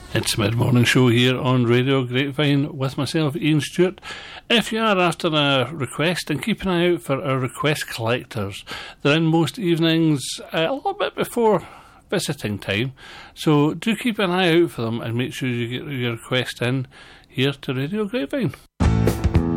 It's Mid-Morning Show here on Radio Grapevine with myself, Ian Stewart. If you are after a request, then keep an eye out for our request collectors. They're in most evenings a little bit before visiting time, so do keep an eye out for them and make sure you get your request in here to Radio Grapevine.